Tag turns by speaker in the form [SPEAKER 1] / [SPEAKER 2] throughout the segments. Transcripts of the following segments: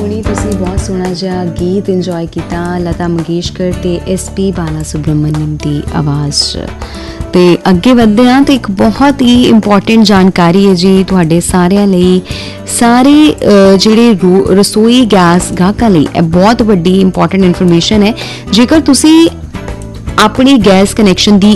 [SPEAKER 1] ਹੁਣੀ ਤੁਸੀਂ ਬਹੁਤ ਸੋਹਣਾ ਜਿਹਾ ਗੀਤ ਇੰਜੋਏ ਕੀਤਾ ਲਤਾ ਮੰਗੇਸ਼ਕਰ ਤੇ SP ਬਾਲਾ ਸੁਬਰਾਮਨਿਅਮ ਦੀ ਆਵਾਜ਼ 'ਚ। ਤੇ ਅੱਗੇ ਵਧਦੇ ਹਾਂ ਤੇ ਇੱਕ ਬਹੁਤ ਹੀ ਇੰਪੋਰਟੈਂਟ ਜਾਣਕਾਰੀ ਹੈ ਜੀ ਤੁਹਾਡੇ ਸਾਰਿਆਂ ਲਈ, ਸਾਰੇ ਜਿਹੜੇ ਰਸੋਈ ਗੈਸ ਗਾਹਕਾਂ ਲਈ ਇਹ ਬਹੁਤ ਵੱਡੀ ਇੰਪੋਰਟੈਂਟ ਇਨਫੋਰਮੇਸ਼ਨ ਹੈ। ਜੇਕਰ ਤੁਸੀਂ ਆਪਣੀ ਗੈਸ ਕਨੈਕਸ਼ਨ ਦੀ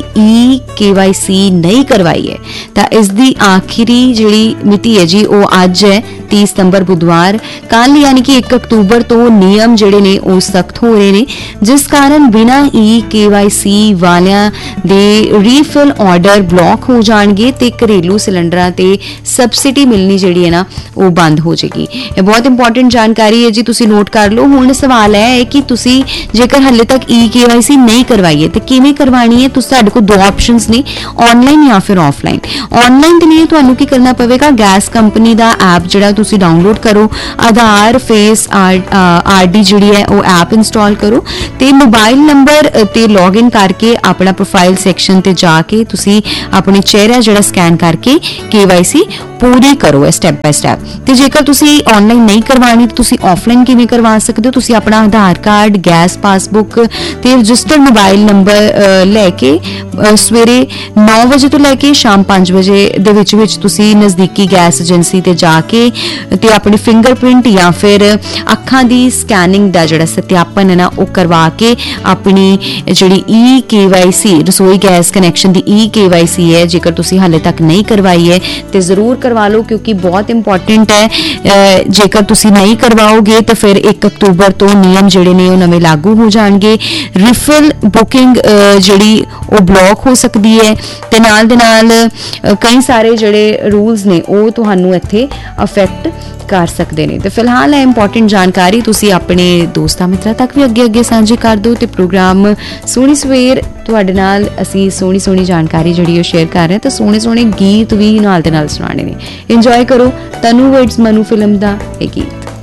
[SPEAKER 1] KYC ਨਹੀਂ ਕਰਵਾਈ ਹੈ ਤਾਂ ਇਸ ਦੀ ਆਖਰੀ ਜਿਹੜੀ ਮਿਤੀ ਹੈ ਜੀ ਉਹ ਅੱਜ ਹੈ 30 ਸਤੰਬਰ ਬੁੱਧਵਾਰ। ਕੱਲ ਯਾਨੀ ਕਿ 1 ਅਕਤੂਬਰ ਤੋਂ ਨਿਯਮ ਜਿਹੜੇ ਨੇ ਉਹ ਸਖਤ ਹੋ ਰਹੇ ਨੇ, ਜਿਸ ਕਾਰਨ ਬਿਨਾਂ KYC ਵਾਲਿਆਂ ਦੇ ਰੀਫਿਲ ਆਰਡਰ ਬਲੌਕ ਹੋ ਜਾਣਗੇ ਤੇ ਘਰੇਲੂ ਸਿਲੰਡਰਾਂ ਤੇ ਸਬਸਿਡੀ ਮਿਲਣੀ ਜਿਹੜੀ ਹੈ ਨਾ ਉਹ ਬੰਦ ਹੋ ਜਾਏਗੀ। ਇਹ ਬਹੁਤ ਇੰਪੋਰਟੈਂਟ ਜਾਣਕਾਰੀ ਹੈ ਜੀ, ਤੁਸੀਂ ਨੋਟ ਕਰ ਲਓ। ਹੁਣ ਸਵਾਲ ਹੈ ਕਿ ਤੁਸੀਂ ਜੇਕਰ ਹਾਲੇ ਤੱਕ KYC ਨਹੀਂ ਕਰਵਾਈ ਹੈ ਤੇ ਕਿਵੇਂ ਕਰਵਾਣੀ ਹੈ। ਤੁਸੀਂ ਸਾਡੇ ਕੋਲ ਦੋ ਆਪਸ਼ਨਸ ਨੇ, ਆਨਲਾਈਨ ਜਾਂ ਫਿਰ ਆਫਲਾਈਨ। ਆਨਲਾਈਨ ਦੇ ਲਈ ਤੁਹਾਨੂੰ ਕੀ ਕਰਨਾ ਪਵੇਗਾ, ਗੈਸ ਕੰਪਨੀ ਦਾ ਐਪ ਜਿਹੜਾ ਤੁਸੀਂ ਡਾਊਨਲੋਡ ਕਰੋ, ਆਧਾਰ ਫੇਸ RD ਜਿਹੜੀ ਹੈ ਉਹ ਐਪ ਇੰਸਟਾਲ ਕਰੋ ਤੇ ਮੋਬਾਈਲ ਨੰਬਰ ਤੇ ਲੌਗਇਨ ਕਰਕੇ ਆਪਣਾ ਪ੍ਰੋਫਾਈਲ ਸੈਕਸ਼ਨ ਤੇ ਜਾ ਕੇ ਤੁਸੀਂ ਆਪਣੇ ਚਿਹਰਾ ਜਿਹੜਾ ਸਕੈਨ ਕਰਕੇ KYC ਪੂਰੀ ਕਰੋ ਸਟੈਪ ਬਾय ਸਟੈਪ। ਤੇ ਜੇਕਰ ਤੁਸੀਂ ਆਨਲਾਈਨ ਨਹੀਂ ਕਰਵਾਣੀ ਤਾਂ ਤੁਸੀਂ ਆਫਲਾਈਨ ਕਿਵੇਂ ਕਰਵਾ ਸਕਦੇ ਹੋ। ਤੁਸੀਂ ਆਪਣਾ ਆਧਾਰ ਕਾਰਡ, ਗੈਸ ਪਾਸਬੁੱਕ ਤੇ ਰਜਿਸਟਰਡ ਮੋਬਾਈਲ ਨੰਬਰ ਲੈ ਕੇ ਸਵੇਰੇ 9 ਵਜੇ ਤੋਂ ਲੈ ਕੇ ਸ਼ਾਮ 5 ਵਜੇ ਦੇ ਵਿੱਚ ਤੁਸੀਂ ਨਜ਼ਦੀਕੀ ਗੈਸ ਏਜੰਸੀ ਤੇ ਜਾ ਕੇ ਤੇ ਆਪਣੀ ਫਿੰਗਰਪ੍ਰਿੰਟ ਜਾਂ ਫਿਰ ਅੱਖਾਂ ਦੀ ਸਕੈਨਿੰਗ ਦਾ ਜਿਹੜਾ ਸਤਿਆਪਨ ਹੈ ਨਾ ਉਹ ਕਰਵਾ ਕੇ ਆਪਣੀ ਜਿਹੜੀ KYC ਰਸੋਈ ਗੈਸ ਕਨੈਕਸ਼ਨ ਦੀ KYC ਹੈ ਜੇਕਰ ਤੁਸੀਂ ਹਾਲੇ ਤੱਕ ਨਹੀਂ ਕਰਵਾਈ ਹੈ ਤੇ ਜ਼ਰੂਰ ਕਰਵਾ ਲਓ, ਕਿਉਂਕਿ ਬਹੁਤ ਇੰਪੋਰਟੈਂਟ ਹੈ। ਜੇਕਰ ਤੁਸੀਂ ਨਹੀਂ ਕਰਵਾਓਗੇ ਤਾਂ ਫਿਰ 1 ਅਕਤੂਬਰ ਤੋਂ ਨਿਯਮ ਜਿਹੜੇ ਨੇ ਉਹ ਨਵੇਂ ਲਾਗੂ ਹੋ ਜਾਣਗੇ। ਰਿਫਿਲ ਬੁਕਿੰਗ ਜਿਹੜੀ ਉਹ ਬਲੌਕ ਹੋ ਸਕਦੀ ਹੈ ਤੇ ਨਾਲ ਦੇ ਨਾਲ ਕਈ ਸਾਰੇ ਜਿਹੜੇ ਰੂਲਸ ਨੇ ਉਹ ਤੁਹਾਨੂੰ ਇੱਥੇ ਅਫੈਕਟ ਕਰ ਸਕਦੇ ਨੇ। ਤੇ ਫਿਲਹਾਲ ਇਹ ਇੰਪੋਰਟੈਂਟ ਜਾਣਕਾਰੀ ਤੁਸੀਂ ਆਪਣੇ ਦੋਸਤਾਂ ਮਿੱਤਰਾਂ ਤੱਕ ਵੀ ਅੱਗੇ ਸਾਂਝੀ ਕਰ ਦਿਓ ਤੇ ਪ੍ਰੋਗਰਾਮ ਸੋਹਣੀ ਸਵੇਰ ਤੁਹਾਡੇ ਨਾਲ ਅਸੀਂ ਸੋਹਣੀ ਜਾਣਕਾਰੀ ਜਿਹੜੀ ਉਹ ਸ਼ੇਅਰ ਕਰ ਰਹੇ ਹਾਂ ਤੇ ਸੋਹਣੇ ਗੀਤ ਵੀ ਨਾਲ ਦੇ ਨਾਲ ਸੁਣਾਣੇ ਨੇ। ਇੰਜੋਏ ਕਰੋ ਤਨੂ ਵਰਡਸ ਮਨੂ ਫਿਲਮ ਦਾ ਇਹ ਗੀਤ।